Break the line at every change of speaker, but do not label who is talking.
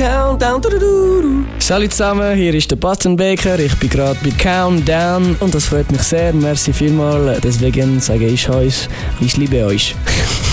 Countdown.
Salut zusammen, hier ist der Bastian Becker, ich bin gerade bei Countdown und das freut mich sehr, merci vielmals, deswegen sage ich euch, ich liebe euch.